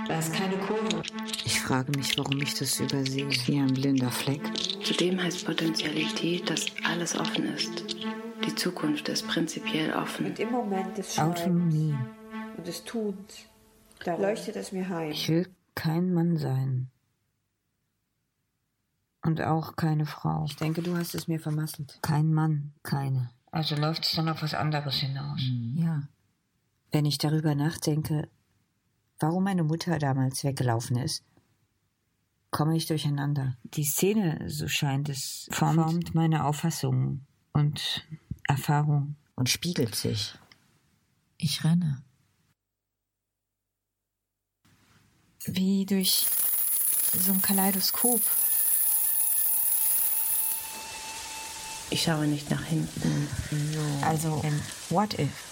Da ist keine Kurve. Ich frage mich, warum ich das übersehe. Wie ein blinder Fleck. Zudem heißt Potentialität, dass alles offen ist. Die Zukunft ist prinzipiell offen. Und im Moment des Autonomie. Und des Tuns, da leuchtet es mir heim. Ich will kein Mann sein. Und auch keine Frau. Ich denke, du hast es mir vermasselt. Kein Mann, keine. Also läuft es dann auf was anderes hinaus. Ja. Wenn ich darüber nachdenke, warum meine Mutter damals weggelaufen ist, komme ich durcheinander. Die Szene, so scheint es, formt meine Auffassung und Erfahrung. Und spiegelt sich. Ich renne. Wie durch so ein Kaleidoskop. Ich schaue nicht nach hinten. Also, what if?